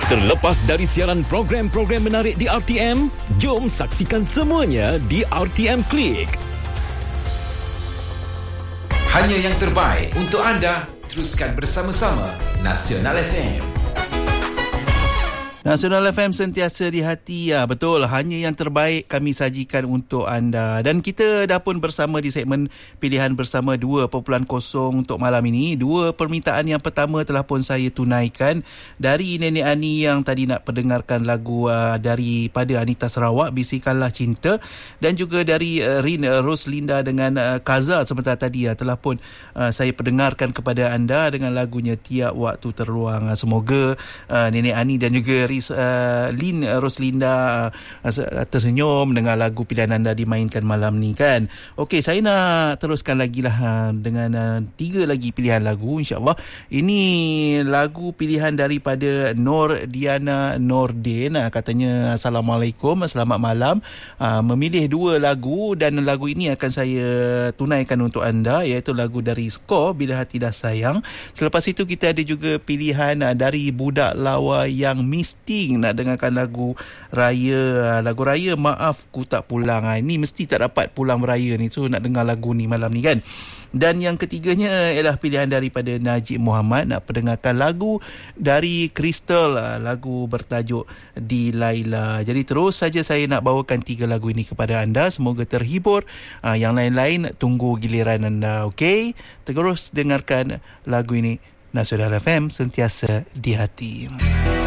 Terlepas dari siaran program-program menarik di RTM, jom saksikan semuanya di RTM Klik. Hanya yang terbaik untuk anda. Teruskan bersama-sama Nasional FM. Nasional FM sentiasa di hati. Ya, betul, hanya yang terbaik kami sajikan untuk anda. Dan kita dah pun bersama di segmen Pilihan Bersama 2.0 untuk malam ini. Dua permintaan yang pertama telah pun saya tunaikan dari Nenek Ani yang tadi nak pendengarkan lagu daripada Anita Sarawak, Bisikanlah Cinta, dan juga dari Rin Roslinda dengan Kaza sebentar tadi telah pun saya pendengarkan kepada anda dengan lagunya Tiap Waktu Terluang. Semoga Nenek Ani dan juga Lin Roslinda tersenyum dengan lagu pilihan anda dimainkan malam ni kan. Okey, saya nak teruskan lagi lah dengan 3 lagi pilihan lagu, insyaAllah. Ini lagu pilihan daripada Nur Diana Nordin. Katanya Assalamualaikum, selamat malam. Memilih 2 lagu dan lagu ini akan saya tunaikan untuk anda, iaitu lagu dari Skor, Bila Hati Dah Sayang. Selepas itu kita ada juga pilihan dari Budak Lawa yang nak dengarkan lagu raya Maaf Ku Tak Pulang. Ini mesti tak dapat pulang beraya ni, so nak dengar lagu ni malam ni kan. Dan yang ketiganya ialah pilihan daripada Najib Muhammad, nak pendengarkan lagu dari Crystal, lagu bertajuk Di Laila. Jadi terus saja saya nak bawakan 3 lagu ini kepada anda, semoga terhibur. Yang lain-lain tunggu giliran anda. Okey, terus dengarkan lagu ini. Nasional FM sentiasa di hati.